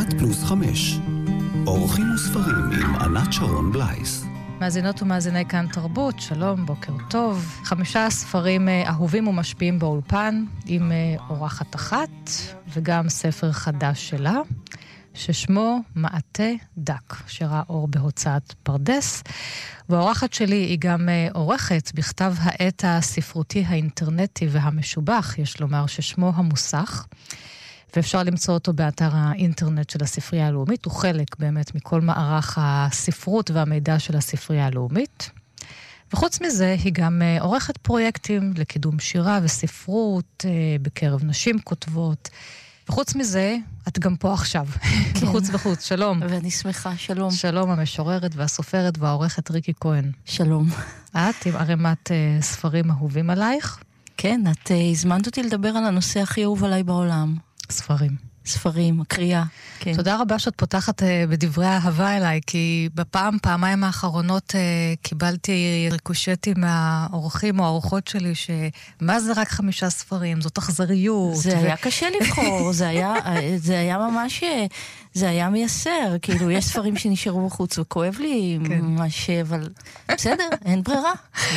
1+5 אורחים וספרים עם ענת שרון בלייס. מאזינות ומאזיני כאן תרבות, שלום, בוקר טוב. 5 ספרים אהובים ומשפיעים באולפן, עם אורחת אחת, וגם ספר חדש שלה, ששמו מעטה דק, שראה אור בהוצאת פרדס. והאורחת שלי היא גם עורכת בכתב העת הספרותי האינטרנטי והמשובח, יש לומר ששמו המוסך, ואפשר למצוא אותו באתר האינטרנט של הספרייה הלאומית, הוא חלק באמת מכל מערך הספרות והמידע של הספרייה הלאומית. וחוץ מזה, היא גם עורכת פרויקטים לקידום שירה וספרות בקרב נשים כותבות. וחוץ מזה, את גם פה עכשיו. כן. בחוץ, שלום. ואני שמחה, שלום. שלום, המשוררת והסופרת והעורכת ריקי כהן. שלום. את עם ערימת ספרים אהובים עלייך? כן, את הזמנת אותי לדבר על הנושא הכי אהוב עליי בעולם. ספרים, הקריאה. כן. תודה רבה שאת פותחת בדברי האהבה אליי, כי פעמיים האחרונות קיבלתי ריקושטים מהאורחים או האורחות שלי, שמה זה רק 5 ספרים? זאת אכזריות. זה היה קשה לבחור, זה היה ממש, זה היה מייסר, כאילו יש ספרים שנשארו בחוץ וכואב לי ממש, אבל בסדר, אין ברירה.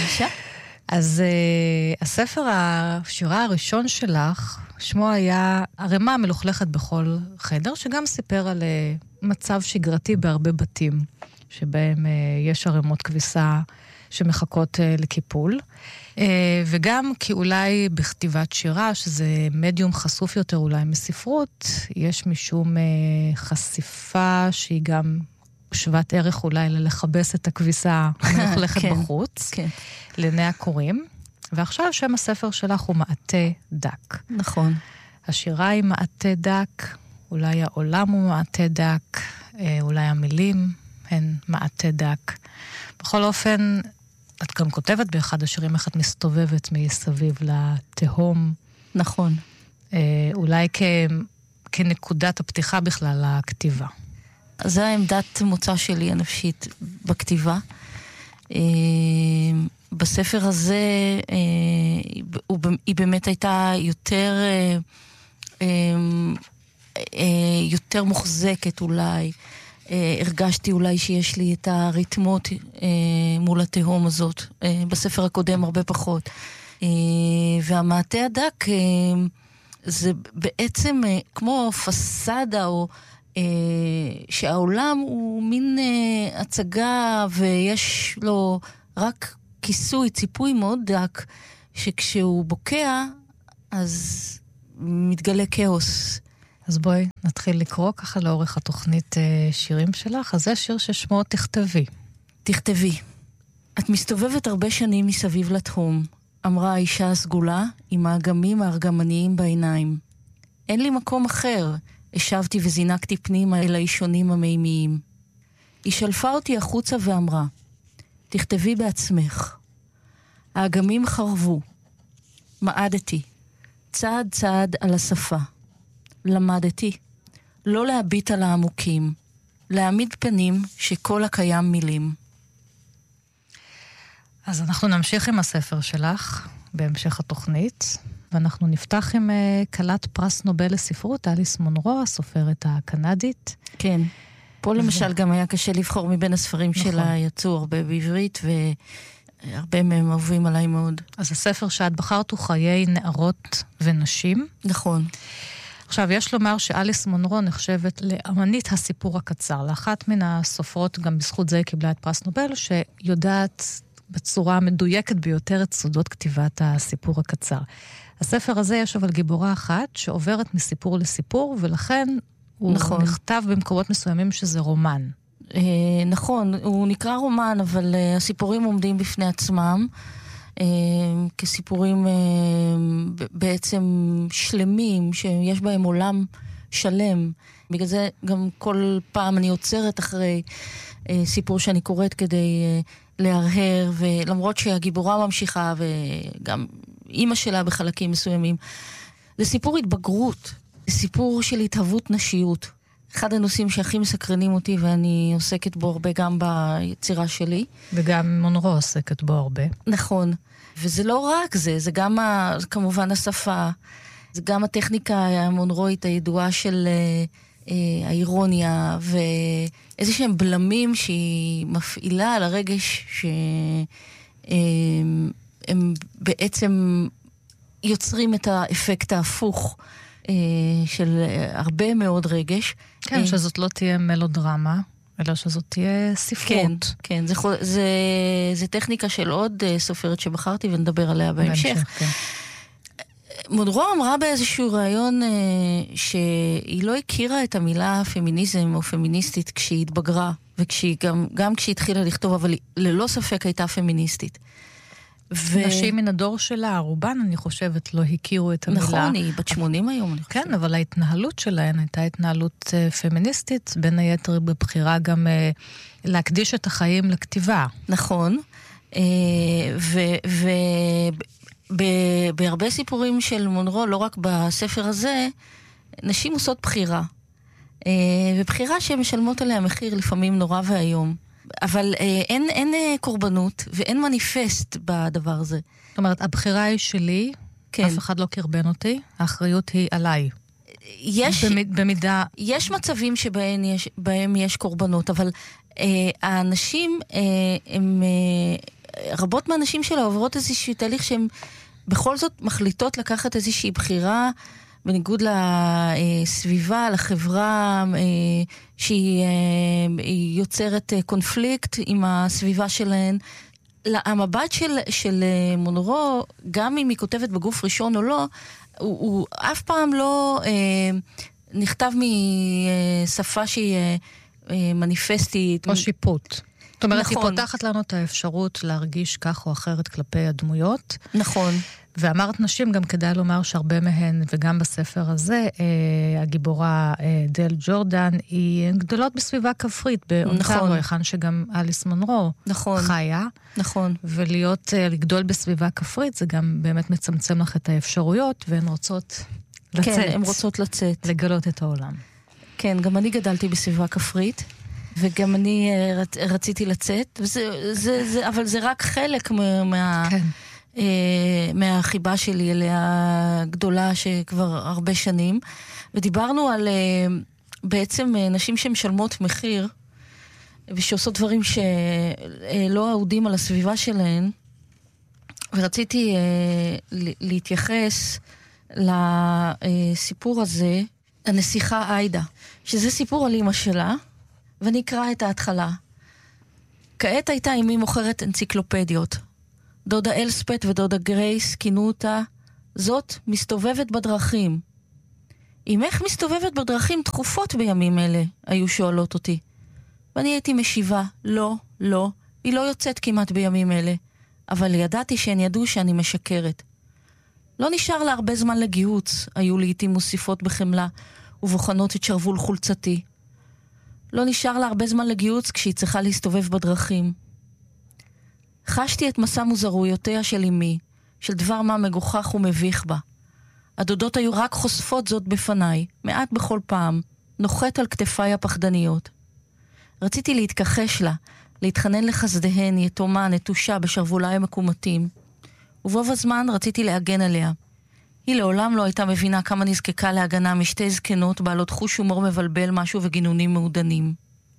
אז הספר השירה הראשון שלך, שמו היה ערימה מלוכלכת בכל חדר, שגם סיפר על מצב שגרתי בהרבה בתים, שבהם יש ערימות כביסה שמחכות לקיפול. וגם כי אולי בכתיבת שירה, שזה מדיום חשוף יותר אולי מספרות, יש משום חשיפה שהיא גם שוות ערך אולי ללחבס את הכביסה המלוכלכת בחוץ, לעיני הקוראים. ועכשיו שם הספר שלך הוא מעטה דק. נכון. השירה היא מעטה דק, אולי העולם הוא מעטה דק, אולי המילים הן מעטה דק. בכל אופן, את גם כותבת באחד השירים איך את מסתובבת מסביב לתהום. נכון. אולי כנקודת הפתיחה בכלל לכתיבה. זו העמדת מוצא שלי הנפשית בכתיבה. בספר הזה היא באמת הייתה יותר מוחזקת אולי. הרגשתי אולי שיש לי את הריתמות מול התהום הזאת. בספר הקודם הרבה פחות. והמעטה הדק זה בעצם כמו פסדה או שהעולם הוא מין הצגה ויש לו רק כיסוי, ציפוי מאוד דק, שכשהוא בוקע, אז מתגלה כאוס. אז בואי נתחיל לקרוא ככה לאורך התוכנית שירים שלך. אז זה שיר ששמו תכתבי. תכתבי. את מסתובבת הרבה שנים מסביב לתחום, אמרה האישה הסגולה עם האגמים הארגמניים בעיניים. אין לי מקום אחר, השבתי וזינקתי פנימה אל האישונים המימיים. היא שלפה אותי החוצה ואמרה, תכתבי בעצמך. האגמים חרבו. מעדתי. צעד צעד על השפה. למדתי. לא להביט על העמוקים. להעמיד פנים שכל הקיים מילים. אז אנחנו נמשיך עם הספר שלך בהמשך התוכנית, ואנחנו נפתח עם כלת פרס נובל לספרות, אליס מונרו, הסופרת הקנדית. כן. פה למשל גם היה קשה לבחור מבין הספרים שלה, יצאו הרבה בעברית, והרבה מהם אהובים עליי מאוד. אז הספר שאת בחרת הוא חיי נערות ונשים. נכון. עכשיו, יש לומר שאליס מונרו נחשבת לאמנית הסיפור הקצר, לאחת מן הסופרות, גם בזכות זה קיבלה את פרס נובל, שיודעת בצורה מדויקת ביותר את סודות כתיבת הסיפור הקצר. הספר הזה יש אבל גיבורה אחת שעוברת מסיפור לסיפור, ולכן הוא נכתב במקומות מסוימים שזה רומן. נכון, הוא נקרא רומן, אבל הסיפורים עומדים בפני עצמם, כסיפורים בעצם שלמים, שיש בהם עולם שלם. בגלל זה גם כל פעם אני עוצרת אחרי סיפור שאני קוראת כדי להרהר, ולמרות שהגיבורה ממשיכה, וגם אימא שלה בחלקים מסוימים, זה סיפור התבגרות. סיפור של התהוות נשיות. אחד הנושאים שהכי מסקרנים אותי, ואני עוסקת בו הרבה גם ביצירה שלי. וגם מונרו עוסקת בו הרבה. נכון. וזה לא רק זה, זה גם כמובן השפה, זה גם הטכניקה המונרואית הידועה של האירוניה ואיזה שהם בלמים שהיא מפעילה על הרגש שהם בעצם יוצרים את האפקט ההפוך של הרבה מאוד רגש. כן, שזאת לא תהיה מלודרמה, אלא שזאת תהיה ספרות. כן, זה טכניקה של עוד סופרת שבחרתי ונדבר עליה בהמשך. כן. מונרו אמרה באיזשהו רעיון שהיא לא הכירה את המילה פמיניזם או פמיניסטית כשהיא התבגרה, וגם כשהיא התחילה לכתוב, אבל ללא ספק הייתה פמיניסטית. נשים מן הדור שלה, רובן, אני חושבת, לא הכירו את המילה. נכון, היא בת 80 היום, אני חושבת. כן, אבל ההתנהלות שלהן הייתה התנהלות פמיניסטית, בין היתר בבחירה גם להקדיש את החיים לכתיבה. נכון, בהרבה סיפורים של מונרו, לא רק בספר הזה, נשים עושות בחירה. ובחירה שהן משלמות עליה מחיר לפעמים נורא והיום. אבל אין קורבנות ואין מניפסט בדבר הזה. זאת אומרת, הבחירה היא שלי, כן. אף אחד לא קרבן אותי, האחריות היא עליי. במידה... יש מצבים שבהם יש קורבנות, אבל האנשים, רבות מהאנשים שלה עוברות איזשהו תהליך שהן בכל זאת מחליטות לקחת איזושהי בחירה, בניגוד לסביבה, לחברה, שהיא יוצרת קונפליקט עם הסביבה שלהן. המבט של מונרו, גם אם היא כותבת בגוף ראשון או לא, הוא אף פעם לא נכתב משפה שהיא מניפסטית. או שיפוט. זאת אומרת, נכון. היא פותחת לנו את האפשרות להרגיש כך או אחרת כלפי הדמויות. נכון. ואמרת נשים, גם כדאי לומר שהרבה מהן, וגם בספר הזה, הגיבורה דל ג'ורדן, היא גדולות בסביבה כפרית, באונטריו, היכן שגם אליס מונרו חיה. נכון. לגדול בסביבה כפרית, זה גם באמת מצמצם לך את האפשרויות, והן רוצות לצאת. כן, הן רוצות לצאת. לגלות את העולם. כן, גם אני גדלתי בסביבה כפרית, וגם אני רציתי לצאת, אבל זה רק חלק כן. מהחיבה שלי אליה גדולה שכבר הרבה שנים, ודיברנו על בעצם נשים שמשלמות מחיר ושעושות דברים שלא אהודים על הסביבה שלהן, ורציתי להתייחס לסיפור הזה, הנסיכה איידה, שזה סיפור על אמא שלה, ואני אקרא את ההתחלה. כעת הייתה אמי מוכרת אנציקלופדיות. דודה אלספט ודודה גרייס כינו אותה, זאת מסתובבת בדרכים. אמך מסתובבת בדרכים תכופות בימים אלה, היו שואלות אותי. ואני הייתי משיבה, לא, לא, היא לא יוצאת כמעט בימים אלה, אבל ידעתי שהן ידעו שאני משקרת. לא נשאר לה הרבה זמן לגיהוץ, היו לעתים מוסיפות בחמלה, ובוחנות את שרבול חולצתי. לא נשאר לה הרבה זמן לגיהוץ כשהיא צריכה להסתובב בדרכים. חשתי את מסע מוזרויותיה של אמי, של דבר מה מגוחך ומביך בה. הדודות היו רק חושפות זאת בפניי, מעט בכל פעם, נוחת על כתפיי הפחדניות. רציתי להתכחש לה, להתחנן לחסדיהן, יתומה, נטושה בשרבוליי המקומתים. ובוב הזמן רציתי להגן עליה. היא לעולם לא הייתה מבינה כמה נזקקה להגנה משתי זקנות בעלות חוש הומור מבלבל משהו וגינונים מעודנים.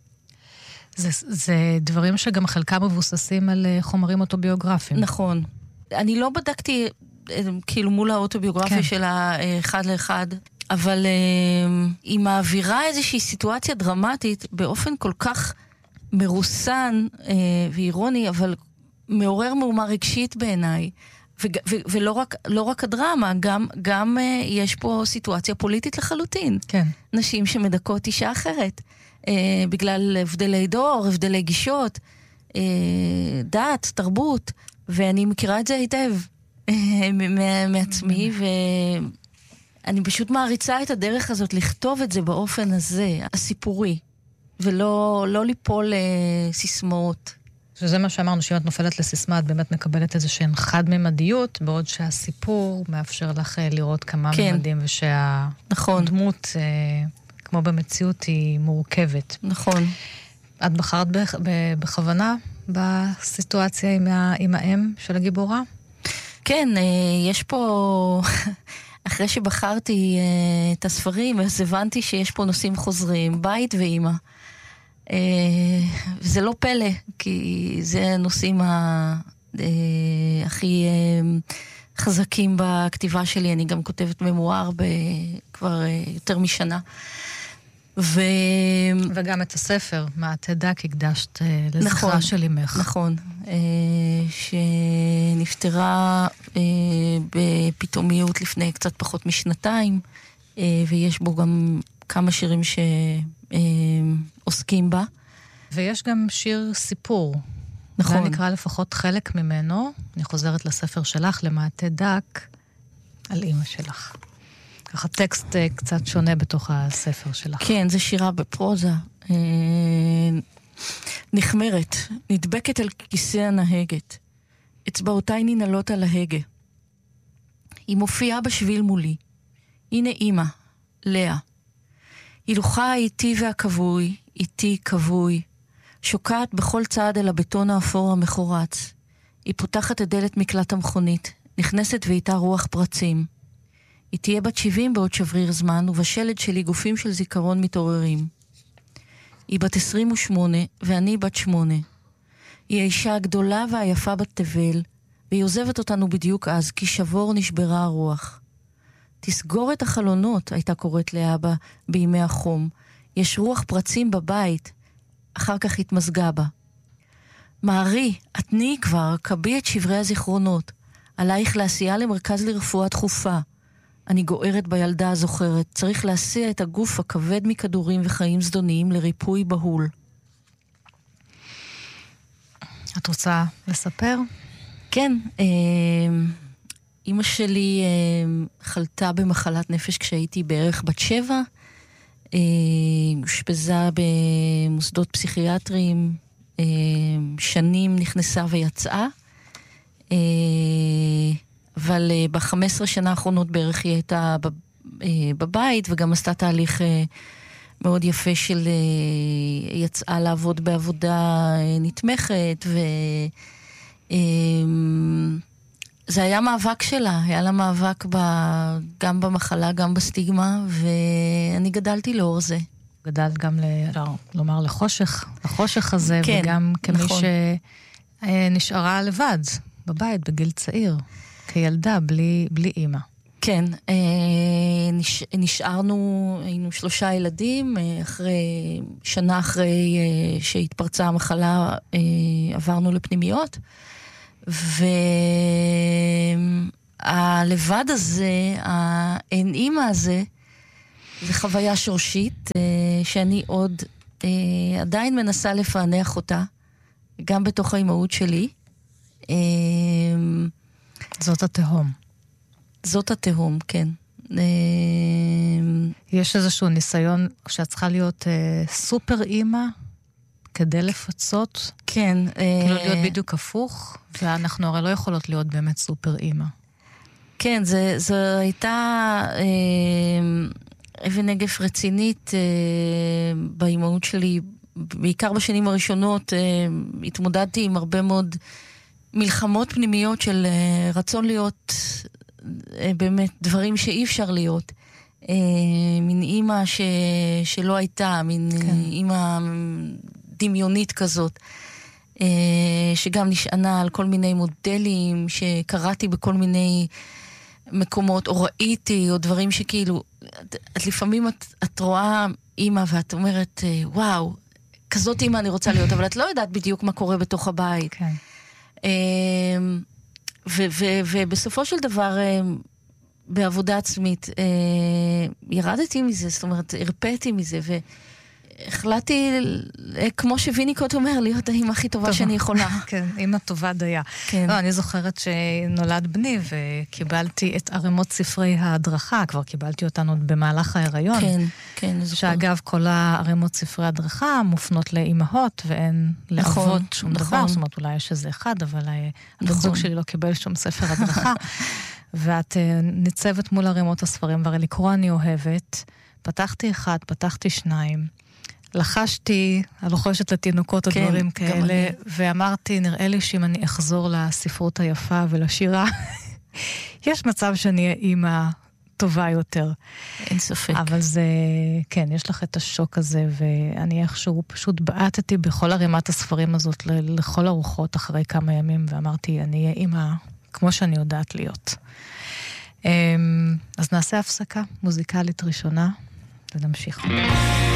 זה דברים שגם חלקם מבוססים על חומרים אוטוביוגרפיים. נכון. אני לא בדקתי כאילו מול האוטוביוגרפיה כן. שלה אחד לאחד, אבל היא מעבירה איזושהי סיטואציה דרמטית באופן כל כך מרוסן ואירוני, אבל מעורר מהומה רגשית בעיניי. ולא רק הדרמה, גם יש פה סיטואציה פוליטית לחלוטין. כן. נשים שמדכאות אישה אחרת. בגלל הבדלי דור, הבדלי גישות, דת, תרבות, ואני מכירה את זה היטב מעצמי, ואני פשוט מעריצה את הדרך הזאת לכתוב את זה באופן הזה, הסיפורי, ולא ליפול סיסמאות. שזה מה שאמרנו, שאם את נופלת לסיסמה, את באמת מקבלת איזושהי חד-ממדיות, בעוד שהסיפור מאפשר לך לראות כמה ממדים, ושהדמות... כמו במציאות היא מורכבת. נכון. את בחרת בכוונה בסיטואציה עם האם של הגיבורה? כן, יש פה... אחרי שבחרתי את הספרים, אז הבנתי שיש פה נושאים חוזרים, בית ואימא. וזה לא פלא, כי זה הנושאים הכי חזקים בכתיבה שלי. אני גם כותבת ממואר כבר יותר משנה. וגם את הספר, מה תדק, הקדשת לזכרה של אמך. נכון, שנפטרה בפתאומיות לפני קצת פחות משנתיים, ויש בו גם כמה שירים שעוסקים בה. ויש גם שיר סיפור. נכון. ואני אקרא לפחות חלק ממנו, אני חוזרת לספר שלך, למעטה דק, על אמא שלך. ככה טקסט קצת שונה בתוך הספר שלך. כן, זה שירה בפרוזה. נחמרת, נדבקת על כיסא הנהגת. אצבעותיי ננעלות על ההגה. היא מופיעה בשביל מולי. הנה אמא, לאה. הילוכה האיטי והכבוי, איטי כבוי. שוקעת בכל צעד אל הבטון האפור המחורץ. היא פותחת את דלת מקלט המכונית, נכנסת ואיתה רוח פרצים. היא תהיה בת 70 בעוד שבריר זמן, ובשלד שלי גופים של זיכרון מתעוררים. היא בת 28, ואני בת 8. היא האישה הגדולה והיפה בת תבל, והיא עוזבת אותנו בדיוק אז, כי שבור נשברה הרוח. תסגור את החלונות, הייתה קוראת לאבא בימי החום. יש רוח פרצים בבית, אחר כך התמזגה בה. מערי, התני כבר, קבי את שברי הזיכרונות. עלייך להסיעה למרכז לרפואה דחופה. אני גוערת בילדה הזוכרת. צריך להסיע את הגוף הכבד מכדורים וחיים זדוניים לריפוי בהול. את רוצה לספר? כן. אמא שלי חלתה במחלת נפש כשהייתי בערך בת 7. אושפזה במוסדות פסיכיאטריים. שנים נכנסה ויצאה. אבל ב-15 שנה האחרונות בערך היא הייתה בבית, וגם עשתה תהליך מאוד יפה של יצאה לעבוד בעבודה נתמכת, זה היה מאבק שלה, היה לה מאבק גם במחלה, גם בסטיגמה, ואני גדלתי לאור זה. גדלת גם לומר לחושך הזה, כן, וגם כמי נכון. שנשארה לבד בבית בגיל צעיר. כילדה, בלי אימא. כן, נשארנו, היינו 3 ילדים, שנה אחרי שהתפרצה המחלה, עברנו לפנימיות, והלבד הזה, האין אימא הזה, זה חוויה שורשית, שאני עוד עדיין מנסה לפענח אותה, גם בתוך האימהות שלי. זאת התהום. זאת התהום, כן. יש איזשהו ניסיון שאת צריכה להיות סופר אימא כדי לפצות? כן. כאילו להיות בדיוק הפוך, ואנחנו הרי לא יכולות להיות באמת סופר אימא. כן, זו הייתה אבן נגף רצינית באימהות שלי, בעיקר בשנים הראשונות התמודדתי עם הרבה מאוד מלחמות פנימיות של רצון להיות באמת דברים שאי אפשר להיות. מין אימא שלא הייתה, מין אימא דמיונית כזאת, שגם נשענה על כל מיני מודלים שקראתי בכל מיני מקומות, או ראיתי, או דברים שכאילו, את לפעמים את רואה אימא ואת אומרת, וואו, כזאת אימא אני רוצה להיות, אבל את לא יודעת בדיוק מה קורה בתוך הבית. כן. ובסופו של דבר, בעבודה עצמית, ירדתי מזה, זאת אומרת, הרפאתי מזה, והחלטתי, כמו שוויניקוט אומר, להיות האמא הכי טובה שאני יכולה. כן, אמא טובה דייה. כן. לא, אני זוכרת שנולד בני, וקיבלתי את ערימות ספרי ההדרכה, כבר קיבלתי אותן עוד במהלך ההיריון. כן, כן. שאגב, כל הערימות ספרי ההדרכה מופנות לאימהות, ואין לאבות שום דבר, זאת אומרת, אולי יש איזה אחד, אבל הבן זוג שלי לא קיבל שום ספר הדרכה. ואת ניצבת מול ערימות הספרים, והרי לקרוא אני אוהבת. פתחתי 1, פתחתי 2, לחשתי, הלוחשת לתינוקות, כן, הדברים כאלה, ואמרתי, נראה לי שאם אני אחזור לספרות היפה ולשירה, יש מצב שאני אהיה אימא טובה יותר. אין ספק. אבל זה, כן, יש לך את השוק הזה, ואני איכשהו פשוט בעטתי בכל הרימת הספרים הזאת לכל הרוחות אחרי כמה ימים, ואמרתי, אני אהיה אימא כמו שאני יודעת להיות. אז נעשה הפסקה מוזיקלית ראשונה, ונמשיך.